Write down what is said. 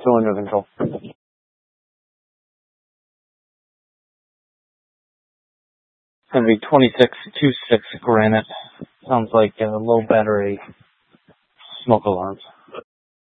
cylinder control. It's going to be 2626 granite. Sounds like low battery smoke alarms.